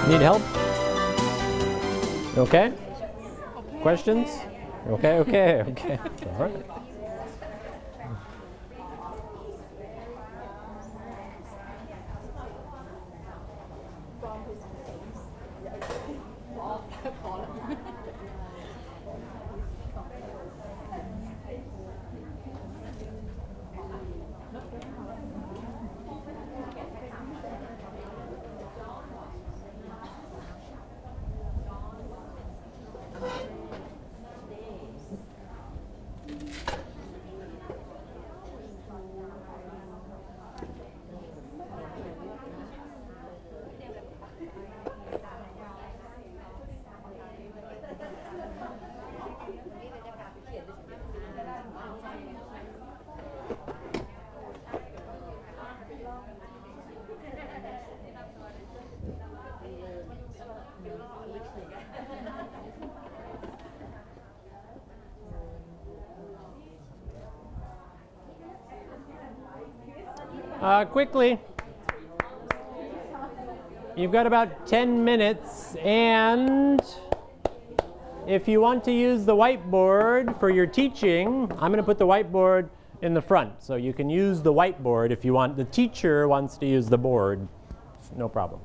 Need help? Okay? Questions? Okay, okay, okay. All right. Quickly, you've got about 10 minutes, and if you want to use the whiteboard for your teaching, I'm going to put the whiteboard in the front. So you can use the whiteboard if you want. The teacher wants to use the board, no problem.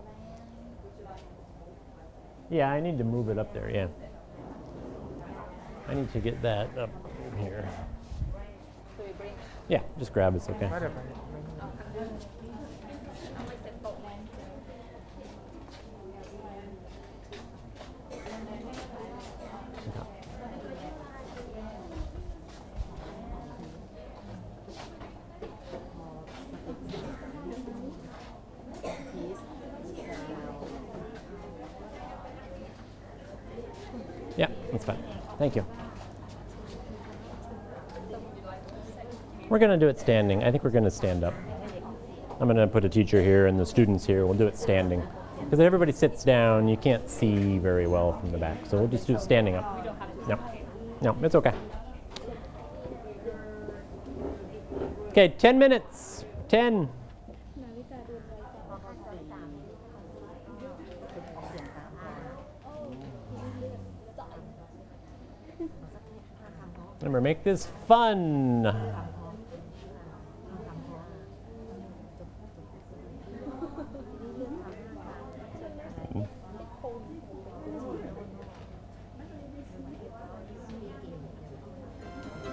Yeah, I need to move it up there, yeah. I need to get that up here. Yeah, just grab it, it's okay. Yeah, that's fine. Thank you. We're going to do it standing. I think we're going to stand up. I'm going to put a teacher here and the students here. We'll do it standing. Because if everybody sits down, you can't see very well from the back. So we'll just do it standing up. No, no, it's okay. Okay, 10 minutes. 10. Remember, make this fun.